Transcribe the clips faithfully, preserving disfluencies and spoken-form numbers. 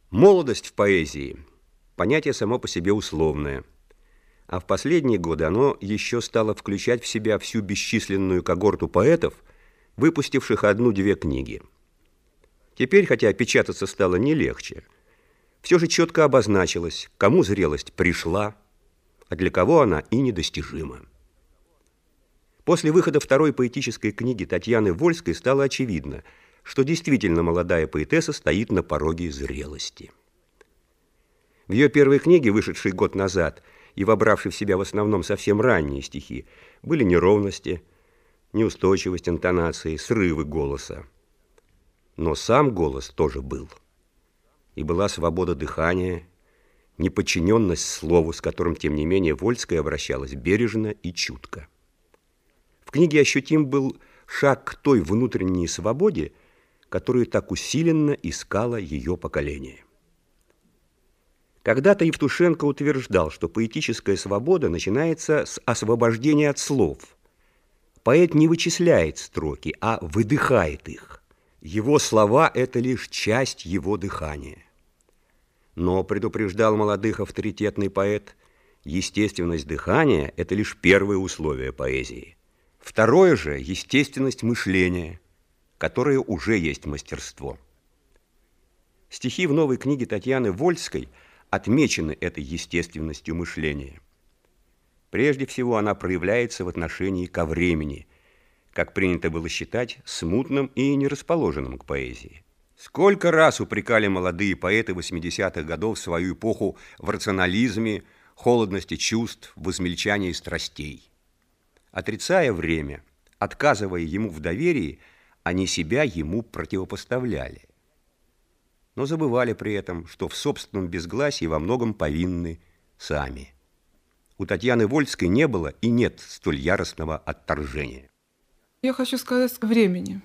Молодость в поэзии – понятие само по себе условное, а в последние годы оно еще стало включать в себя всю бесчисленную когорту поэтов, выпустивших одну-две книги. Теперь, хотя печататься стало не легче, все же четко обозначилось, кому зрелость пришла, а для кого она и недостижима. После выхода второй поэтической книги Татьяны Вольской стало очевидно, что действительно молодая поэтесса стоит на пороге зрелости. В ее первой книге, вышедшей год назад и вобравшей в себя в основном совсем ранние стихи, были неровности, неустойчивость интонации, срывы голоса. Но сам голос тоже был. И была свобода дыхания, неподчиненность слову, с которым, тем не менее, Вольская обращалась бережно и чутко. В книге ощутим был шаг к той внутренней свободе, которую так усиленно искало ее поколение. Когда-то Евтушенко утверждал, что поэтическая свобода начинается с освобождения от слов. Поэт не вычисляет строки, а выдыхает их. Его слова – это лишь часть его дыхания. Но, предупреждал молодых авторитетный поэт, естественность дыхания – это лишь первое условие поэзии. Второе же – естественность мышления, которое уже есть мастерство. Стихи в новой книге Татьяны Вольской отмечены этой естественностью мышления. Прежде всего, она проявляется в отношении ко времени, как принято было считать, смутным и нерасположенным к поэзии. Сколько раз упрекали молодые поэты восьмидесятых годов свою эпоху в рационализме, холодности чувств, в измельчании страстей. Отрицая время, отказывая ему в доверии, они себя ему противопоставляли. Но забывали при этом, что в собственном безгласии во многом повинны сами. У Татьяны Вольской не было и нет столь яростного отторжения. Я хочу сказать о времени.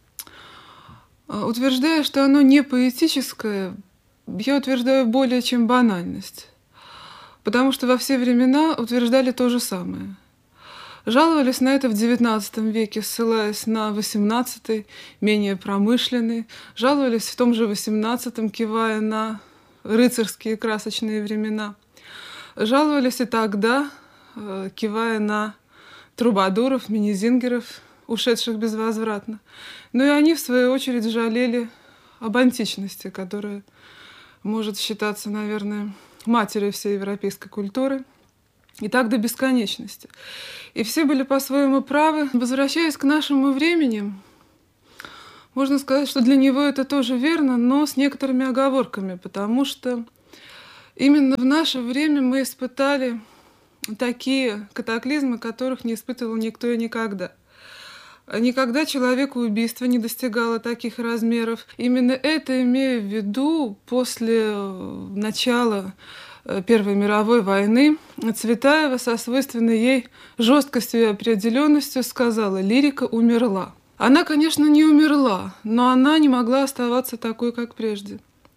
Утверждая, что оно не поэтическое, я утверждаю более чем банальность. Потому что во все времена утверждали то же самое. Жаловались на это в девятнадцатом веке, ссылаясь на восемнадцатый, менее промышленный. Жаловались в том же восемнадцатом, кивая на рыцарские красочные времена. Жаловались и тогда, кивая на трубадуров, минезингеров, ушедших безвозвратно. Но и они, в свою очередь, жалели об античности, которая может считаться, наверное, матерью всей европейской культуры. И так до бесконечности. И все были по-своему правы. Возвращаясь к нашему времени, можно сказать, что для него это тоже верно, но с некоторыми оговорками, потому что именно в наше время мы испытали такие катаклизмы, которых не испытывал никто и никогда. Никогда человекоубийство не достигало таких размеров. Именно это имея в виду после начала Первой мировой войны, Цветаева со свойственной ей жесткостью и определенностью сказала: лирика умерла. Она, конечно, не умерла, но она не могла оставаться такой, как прежде.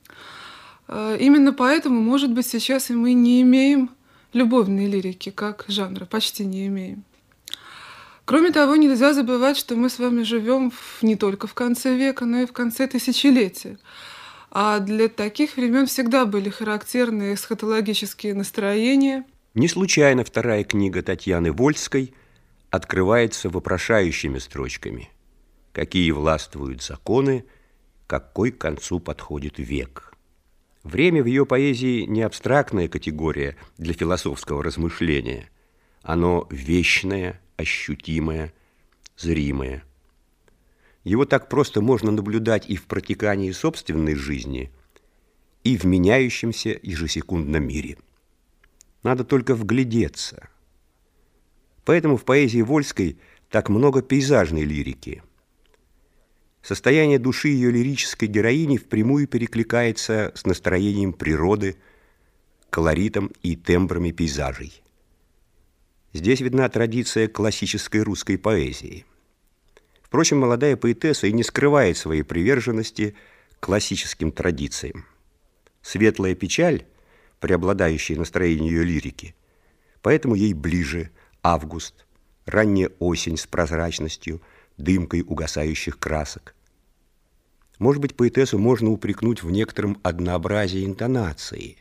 Именно поэтому, может быть, сейчас и мы не имеем любовной лирики как жанра, почти не имеем. Кроме того, нельзя забывать, что мы с вами живем не только в конце века, но и в конце тысячелетия. А для таких времен всегда были характерны эсхатологические настроения. Не случайно вторая книга Татьяны Вольской открывается вопрошающими строчками: какие властвуют законы, какой к концу подходит век. Время в ее поэзии не абстрактная категория для философского размышления. Оно вечное, ощутимое, зримое. Его так просто можно наблюдать и в протекании собственной жизни, и в меняющемся ежесекундном мире. Надо только вглядеться. Поэтому в поэзии Вольской так много пейзажной лирики. Состояние души ее лирической героини впрямую перекликается с настроением природы, колоритом и тембрами пейзажей. Здесь видна традиция классической русской поэзии. Впрочем, молодая поэтесса и не скрывает своей приверженности классическим традициям. Светлая печаль, преобладающая настроение ее лирики, поэтому ей ближе август, ранняя осень с прозрачностью, дымкой угасающих красок. Может быть, поэтессу можно упрекнуть в некотором однообразии интонации,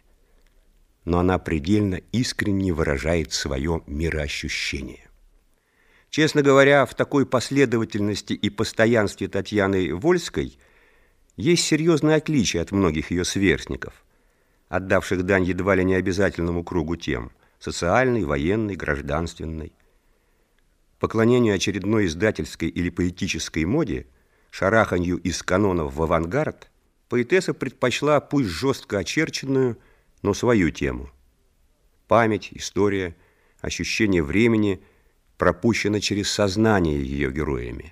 но она предельно искренне выражает свое мироощущение. Честно говоря, в такой последовательности и постоянстве Татьяны Вольской есть серьезное отличие от многих ее сверстников, отдавших дань едва ли не обязательному кругу тем – социальной, военной, гражданственной. Поклонению очередной издательской или поэтической моде, шараханью из канонов в авангард, поэтесса предпочла пусть жестко очерченную, но свою тему. Память, история, ощущение времени пропущено через сознание ее героями.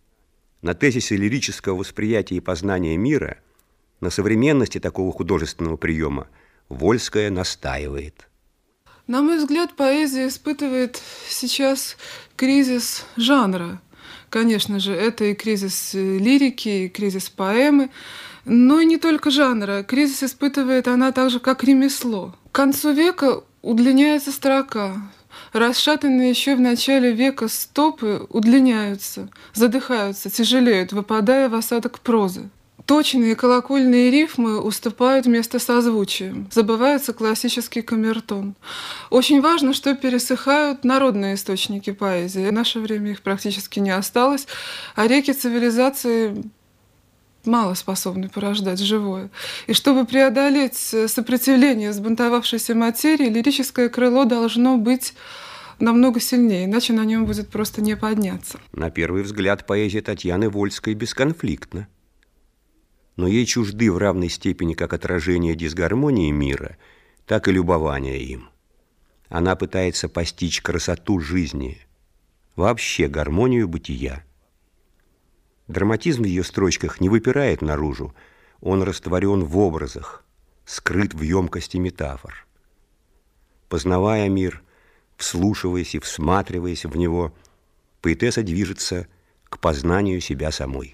На тезисе лирического восприятия и познания мира, на современности такого художественного приема Вольская настаивает. На мой взгляд, поэзия испытывает сейчас кризис жанра. Конечно же, это и кризис лирики, и кризис поэмы, но и не только жанра. Кризис испытывает она так же, как ремесло. К концу века удлиняется строка. Расшатанные еще в начале века стопы удлиняются, задыхаются, тяжелеют, выпадая в осадок прозы. Точные колокольные рифмы уступают место созвучиям. Забывается классический камертон. Очень важно, что пересыхают народные источники поэзии. В наше время их практически не осталось, а реки цивилизации мало способны порождать живое. И чтобы преодолеть сопротивление сбунтовавшейся материи, лирическое крыло должно быть намного сильнее, иначе на нем будет просто не подняться. На первый взгляд поэзия Татьяны Вольской бесконфликтна. Но ей чужды в равной степени как отражение дисгармонии мира, так и любования им. Она пытается постичь красоту жизни, вообще гармонию бытия. Драматизм в ее строчках не выпирает наружу, он растворен в образах, скрыт в емкости метафор. Познавая мир, вслушиваясь и всматриваясь в него, поэтесса движется к познанию себя самой.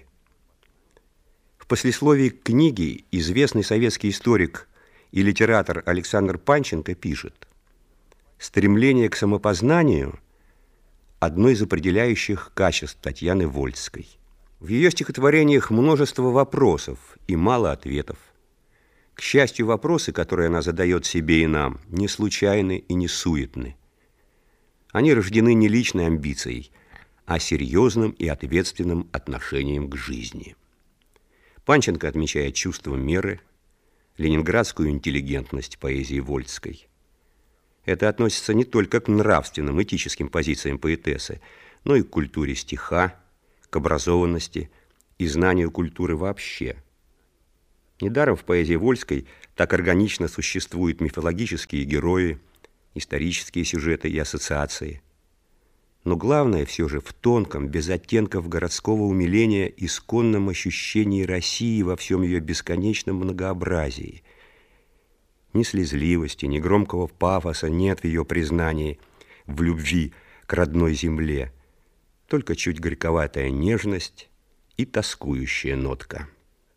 В послесловии к книге известный советский историк и литератор Александр Панченко пишет: «Стремление к самопознанию – одно из определяющих качеств Татьяны Вольской. В ее стихотворениях множество вопросов и мало ответов. К счастью, вопросы, которые она задает себе и нам, не случайны и не суетны. Они рождены не личной амбицией, а серьезным и ответственным отношением к жизни». Панченко отмечает чувство меры, ленинградскую интеллигентность поэзии Вольской. Это относится не только к нравственным, этическим позициям поэтессы, но и к культуре стиха, к образованности и знанию культуры вообще. Недаром в поэзии Вольской так органично существуют мифологические герои, исторические сюжеты и ассоциации. Но главное все же в тонком, без оттенков городского умиления, исконном ощущении России во всем ее бесконечном многообразии. Ни слезливости, ни громкого пафоса нет в ее признании в любви к родной земле, только чуть горьковатая нежность и тоскующая нотка.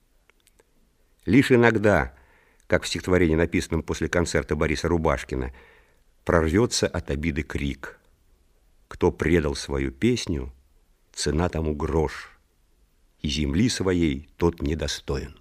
Лишь иногда, как в стихотворении, написанном после концерта Бориса Рубашкина, прорвется от обиды крик: «Кто предал свою песню, цена тому грош, и земли своей тот недостоин».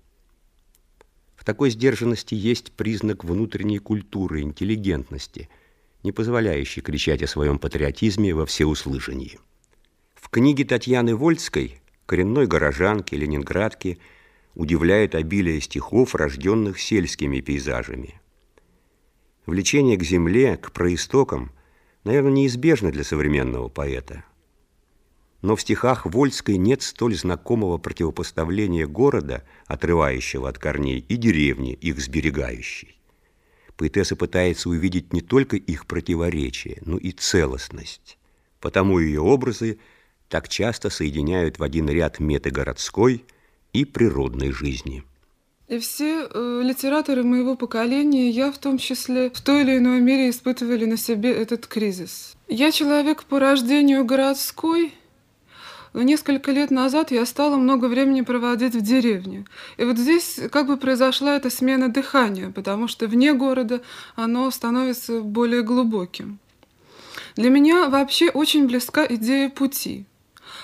В такой сдержанности есть признак внутренней культуры, интеллигентности, не позволяющей кричать о своем патриотизме во всеуслышании. В книге Татьяны Вольской, коренной горожанки, ленинградки, удивляет обилие стихов, рожденных сельскими пейзажами. Влечение к земле, к проистокам, наверное, неизбежно для современного поэта. Но в стихах Вольской нет столь знакомого противопоставления города, отрывающего от корней, и деревни, их сберегающей. Поэтесса пытается увидеть не только их противоречие, но и целостность. Потому ее образы так часто соединяют в один ряд меты городской и природной жизни. И все э, литераторы моего поколения, я в том числе, в той или иной мере испытывали на себе этот кризис. Я человек по рождению городской, но несколько лет назад я стала много времени проводить в деревне. И вот здесь как бы произошла эта смена дыхания, потому что вне города оно становится более глубоким. Для меня вообще очень близка идея пути.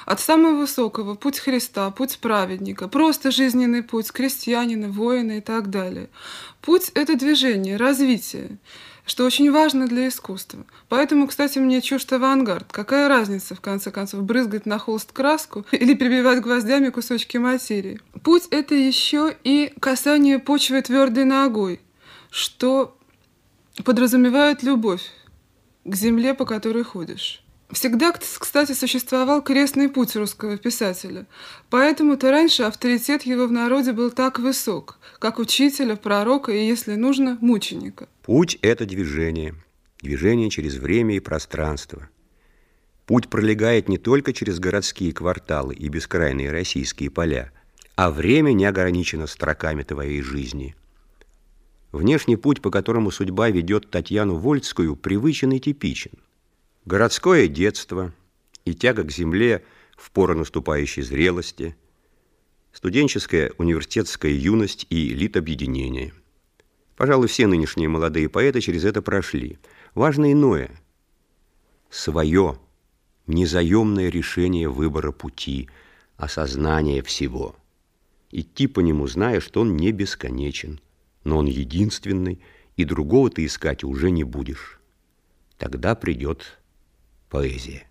От самого высокого — путь Христа, путь праведника, просто жизненный путь крестьянина, воина и так далее. Путь — это движение, развитие, что очень важно для искусства. Поэтому, кстати, мне чужд авангард. Какая разница, в конце концов, брызгать на холст краску или прибивать гвоздями кусочки материи? Путь — это еще и касание почвы твердой ногой, что подразумевает любовь к земле, по которой ходишь. Всегда, кстати, существовал крестный путь русского писателя. Поэтому-то раньше авторитет его в народе был так высок, как учителя, пророка и, если нужно, мученика. Путь – это движение. Движение через время и пространство. Путь пролегает не только через городские кварталы и бескрайние российские поля, а время не ограничено строками твоей жизни. Внешний путь, по которому судьба ведет Татьяну Вольскую, привычен и типичен. Городское детство и тяга к земле в пору наступающей зрелости, студенческая университетская юность и литобъединение. Пожалуй, все нынешние молодые поэты через это прошли. Важно иное. Свое, незаемное решение выбора пути, осознание всего. Идти по нему, зная, что он не бесконечен, но он единственный, и другого ты искать уже не будешь. Тогда придет поэзия.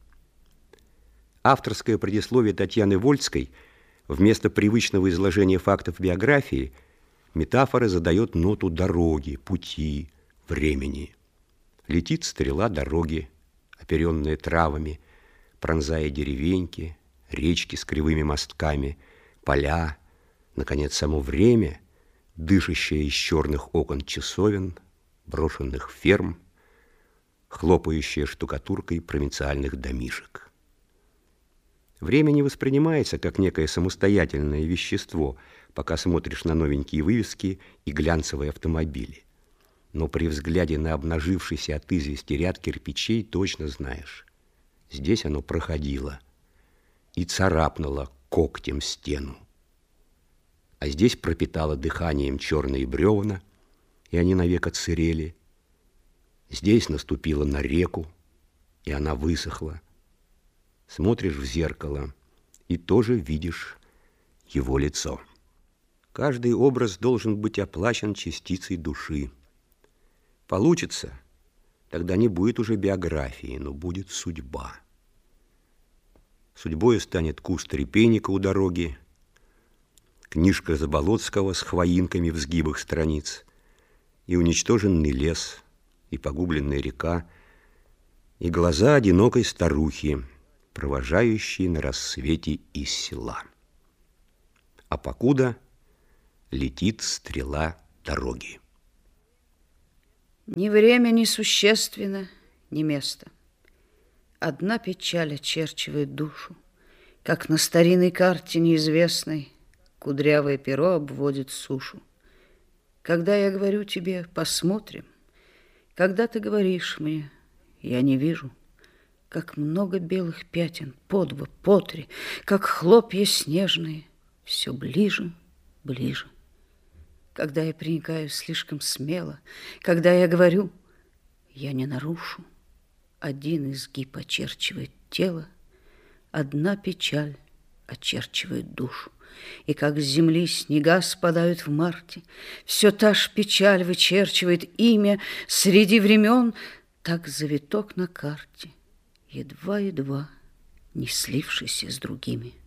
Авторское предисловие Татьяны Вольской вместо привычного изложения фактов биографии метафоры задает ноту дороги, пути, времени. Летит стрела дороги, оперенная травами, пронзая деревеньки, речки с кривыми мостками, поля, наконец, само время, дышащее из черных окон часовен, брошенных ферм, хлопающая штукатуркой провинциальных домишек. Время не воспринимается как некое самостоятельное вещество, пока смотришь на новенькие вывески и глянцевые автомобили. Но при взгляде на обнажившийся от извести ряд кирпичей точно знаешь, здесь оно проходило и царапнуло когтем стену. А здесь пропитало дыханием черные бревна, и они навек отсырели. Здесь наступила на реку, и она высохла. Смотришь в зеркало, и тоже видишь его лицо. Каждый образ должен быть оплачен частицей души. Получится, тогда не будет уже биографии, но будет судьба. Судьбою станет куст репейника у дороги, книжка Заболоцкого с хвоинками в сгибах страниц, и уничтоженный лес, и погубленная река, и глаза одинокой старухи, провожающие на рассвете из села. А покуда летит стрела дороги. Ни время не существенно, ни место. Одна печаль очерчивает душу, как на старинной карте неизвестной кудрявое перо обводит сушу. Когда я говорю тебе «посмотрим», когда ты говоришь мне «я не вижу», как много белых пятен, по два, по три, как хлопья снежные, все ближе, ближе. Когда я проникаю слишком смело, когда я говорю «я не нарушу», один изгиб очерчивает тело, одна печаль очерчивает душу. И как с земли снега спадают в марте, все та ж печаль вычерчивает имя среди времен, так завиток на карте, едва-едва не слившийся с другими.